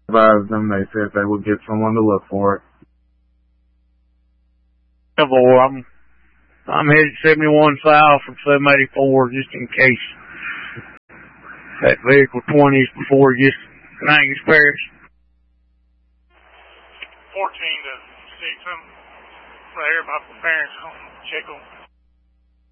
advised them. They said they would get someone to look for it. I'm headed 71 south from 784 just in case that vehicle 20 is before it gets Angus Parish. 14 to 6. I'm right here at my parents' home. Check on